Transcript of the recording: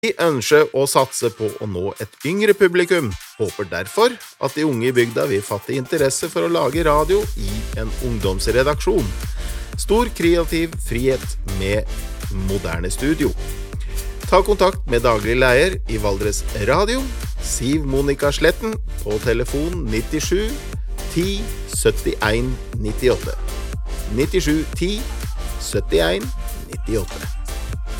Vi ønsker å satse på å nå et yngre publikum, håper derfor at de unge i bygda vil fatte interesse for å lage radio i en ungdomsredaksjon. Stor kreativ frihet med moderne studio. Ta kontakt med daglig leder i Valdres Radio, Siv Monica Sletten, på telefon 97 10 71 98. 97 10 71 98.